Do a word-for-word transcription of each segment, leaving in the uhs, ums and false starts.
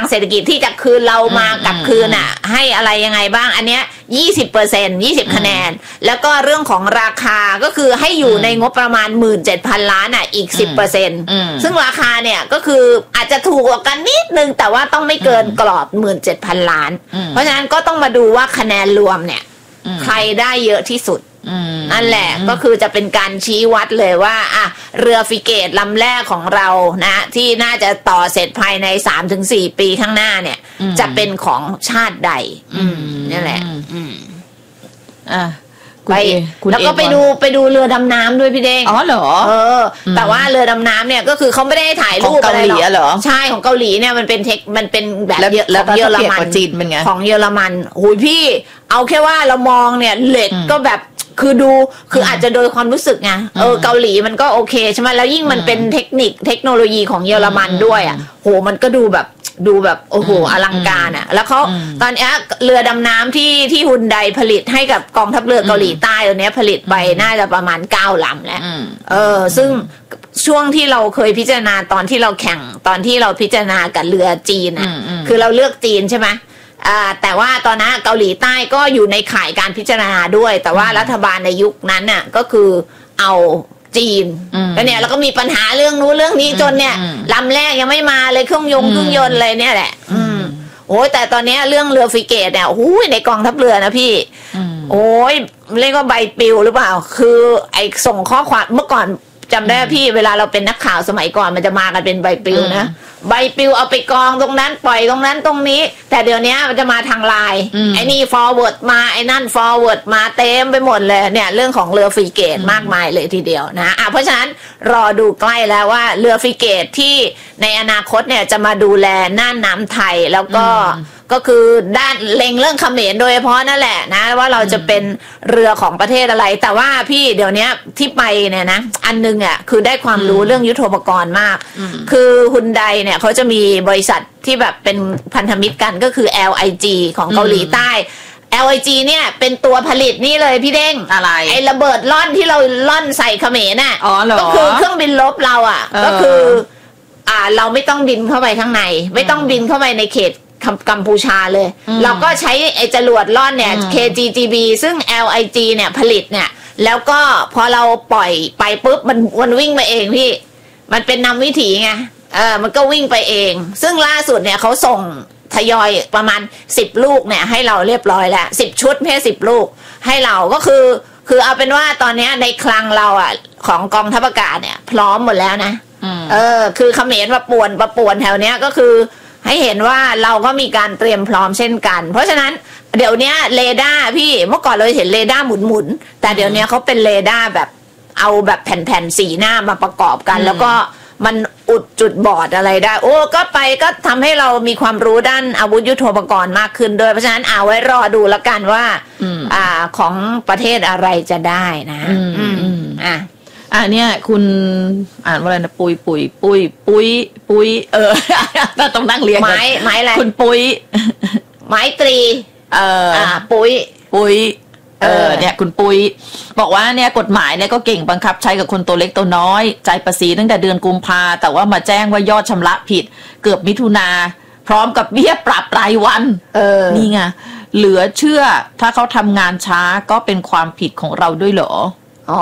เศรษฐกิจที่จะคืนเรามากลับคืนอ่ะให้อะไรยังไงบ้างอันเนี้ยยี่สิบเปอร์เซ็นต์ยี่สิบคะแนนแล้วก็เรื่องของราคาก็คือให้อยู่ในงบประมาณ หนึ่งหมื่นเจ็ดพัน ล้านอ่ะอีก สิบเปอร์เซ็นต์ ซึ่งราคาเนี่ยก็คืออาจจะถูกกว่ากันนิดนึงแต่ว่าต้องไม่เกินกรอบ หนึ่งหมื่นเจ็ดพัน ล้านเพราะฉะนั้นก็ต้องมาดูว่าคะแนนรวมเนี่ยใครได้เยอะที่สุดนั่นแหละก็คือจะเป็นการชี้วัดเลยว่าอ่ะเรือฟริเกตลำแรกของเรานะที่น่าจะต่อเสร็จภายใน สามถึงสี่ ปีข้างหน้าเนี่ยจะเป็นของชาติใดนั่นแหละอ่ะไปแล้วก็ไปดูไปดูเรือดำน้ำด้วยพี่เด้งอ๋อเหรอเออแต่ว่าเรือดำน้ำเนี่ยก็คือเขาไม่ได้ถ่ายรูปอะไรหรอกใช่ของเกาหลีเนี่ยมันเป็นเทคมันเป็นแบบเยอะของเยอรมันจีนเป็นไงของเยอรมันโอ้ยพี่เอาแค่ว่าเรามองเนี่ยเหล็กก็แบบคือดูคืออาจจะโดยความรู้สึกไงเออเกาหลีมันก็โอเคใช่ไหมแล้วยิ่งมันเป็นเทคนิคเทคโนโลยีของเยอรมันด้วยอ่ะโหมันก็ดูแบบดูแบบโอ้โหอลังการอ่ะแล้วเขาตอนนี้เรือดำน้ำที่ที่ฮุนไดผลิตให้กับกองทัพเรือเกาหลีใต้ตัวนี้ผลิตไปน่าจะประมาณเก้าลำแล้วเออซึ่งช่วงที่เราเคยพิจารณาตอนที่เราแข่งตอนที่เราพิจารณากับเรือจีนอ่ะคือเราเลือกจีนใช่ไหมอ่าแต่ว่าตอนนั้นเกาหลีใต้ก็อยู่ในข่ายการพิจารณาด้วยแต่ว่ารัฐบาลในยุคนั้นน่ะก็คือเอาจีนแล้วเนี่ยแล้วก็มีปัญหาเรื่องนู้นเรื่องนี้จนเนี่ยลำแรกยังไม่มาเลยเครื่องยนต์เครื่องยนต์เลยเนี่ยแหละอืมโอ้ยแต่ตอนนี้เรื่องเรือฟริเกตเนี่ยโอ้ยในกองทัพเรือนะพี่โอ้ยเรียกว่าใบปลิวหรือเปล่าคือไอ้ส่งข้อความเมื่อก่อนจำได้พี่เวลาเราเป็นนักข่าวสมัยก่อนมันจะมากันเป็นใบปลิวนะใบปลิวเอาไปกองตรงนั้นปล่อยตรงนั้นตรงนี้แต่เดี๋ยวนี้มันจะมาทางไลน์ไอ้นี่ forward มาไอ้นั่น forward มาเต็มไปหมดเลยเนี่ยเรื่องของเรือฟริเกตมากมายเลยทีเดียวนะอ่ะเพราะฉะนั้นรอดูใกล้แล้วว่าเรือฟริเกตที่ในอนาคตเนี่ยจะมาดูแลน่านน้ำไทยแล้วก็ก็คือด้านเล็งเรื่องเขมรโดยเฉพาะนั่นแหละนะว่าเราจะเป็นเรือของประเทศอะไรแต่ว่าพี่เดี๋ยวนี้ที่ไปเนี่ยนะอันนึงอ่ะคือได้ความรู้เรื่องยุทโธปกรณ์มากคือฮุนไดเนี่ยเขาจะมีบริษัทที่แบบเป็นพันธมิตรกันก็คือ แอล ไอ จี ของเกาหลีใต้ แอล ไอ จี เนี่ยเป็นตัวผลิตนี่เลยพี่เด้งอะไรไอ้ระเบิดล่อนที่เราล่อนใส่เขมรน่ะอ๋อเหรอก็คือเครื่องบินลบเราอ่ะก็คืออ่าเราไม่ต้องบินเข้าไปข้างในไม่ต้องบินเข้าไปในเขตกัมพูชาเลยเราก็ใช้ไอ้จรวดล่อนเนี่ย เค จี จี บี ซึ่ง แอล ไอ จี เนี่ยผลิตเนี่ยแล้วก็พอเราปล่อยไปปุ๊บมันมันวิ่งไปเองพี่มันเป็นนำวิถีไงเออมันก็วิ่งไปเองซึ่งล่าสุดเนี่ยเขาส่งทยอยประมาณสิบลูกเนี่ยให้เราเรียบร้อยแล้วสิบชุดไม่ใช่สิบลูกให้เราก็คือคือเอาเป็นว่าตอนนี้ในคลังเราอ่ะของกองทัพอากาศเนี่ยพร้อมหมดแล้วนะเออคือเขมรมาป่วนมาป่วนแถวเนี้ยก็คือให้เห็นว่าเราก็มีการเตรียมพร้อมเช่นกันเพราะฉะนั้นเดี๋ยวนี้เรดาร์พี่เมื่อก่อนเราเห็นเรดาร์หมุนๆแต่เดี๋ยวนี้เขาเป็นเรดาร์แบบเอาแบบแผ่นๆสีหน้ามาประกอบกันแล้วก็มันอุดจุดบอดอะไรได้โอ้ก็ไปก็ทำให้เรามีความรู้ด้านอาวุธยุทโธปกรณ์มากขึ้นด้วยเพราะฉะนั้นเอาไว้รอดูแล้วกันว่าอ่าของประเทศอะไรจะได้นะอืมอ่ะอ่าเนี่ยคุณอ่านว่าอะไรนะปุยปุยปุยปุยปุยเออต้องนั่งเรียงไม้ไม้อะไรคุณปุยไม้ตรีเอออ่าปุยปุยเออเนี่ยคุณปุยบอกว่าเนี่ยกฎหมายเนี่ยก็เก่งบังคับใช้กับคนตัวเล็กตัวน้อยจ่ายภาษีตั้งแต่เดือนกุมภาแต่ว่ามาแจ้งว่ายอดชำระผิดเกือบมิถุนาพร้อมกับเบี้ยปรับรายวันเออนี่ไงเหลือเชื่อถ้าเขาทำงานช้าก็เป็นความผิดของเราด้วยเหรออ๋อ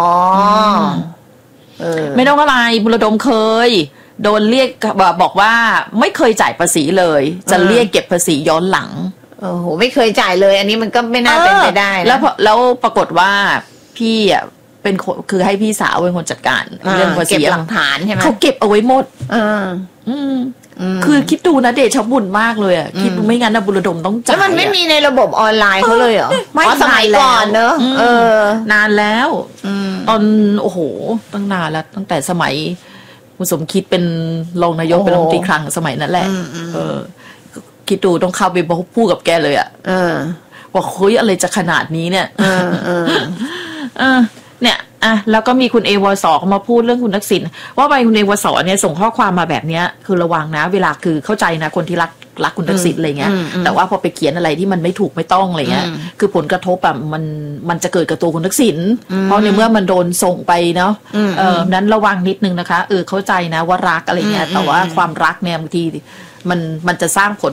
ไม่ต้องอะไรบุรดมเคยโดนเรียกบอกว่าไม่เคยจ่ายภาษีเลยจะเรียกเก็บภาษีย้อนหลังโอ้โหไม่เคยจ่ายเลยอันนี้มันก็ไม่น่าเป็นไปได้แล้วแล้วปรากฏว่าพี่อ่ะเป็นคือให้พี่สาวเป็นคนจัดการเรื่องภาษีเก็บหลักฐานใช่ไหมเขาเก็บเอาไว้หมดอืมคือคิดดูนะเดชบุญมากเลยอ่ะคิดไม่งั้นนะบุรดมต้องจ่ายแล้วมันไม่มีในระบบออนไลน์เขาเลยเหรอไม่สมัยก่อนเนอะเออนานแล้วตอนโอ้โหตั้งนานแล้วตั้งแต่สมัยคุณสมคิดเป็นรองนายกเป็นรัฐมนตรีคลังสมัยนั้นแหละเออคิดดูต้องเข้าไปบอกพูดกับแกเลยอ่ะว่าเฮ้ยอะไรจะขนาดนี้เนี่ยเนี่ยอ่ะแล้วก็มีคุณเอวสมาพูดเรื่องคุณทักษิณว่าไปคุณเอวสเนี่ยส่งข้อความมาแบบเนี้ยคือระวังนะเวลาคือเข้าใจนะคนที่รักรักคุณทักษิณอะไรเงี้ยแต่ว่าพอไปเขียนอะไรที่มันไม่ถูกไม่ต้องอะไรเงี้ยคือผลกระทบแบบมันมันจะเกิดกับตัวคุณทักษิณเพราะในเมื่อมันโดนส่งไปเนาะเออนั้นระวังนิดนึงนะคะเออเข้าใจนะว่ารักอะไรเงี้ยแต่ว่าความรักเนี่ยบางทีมันมันจะสร้างผล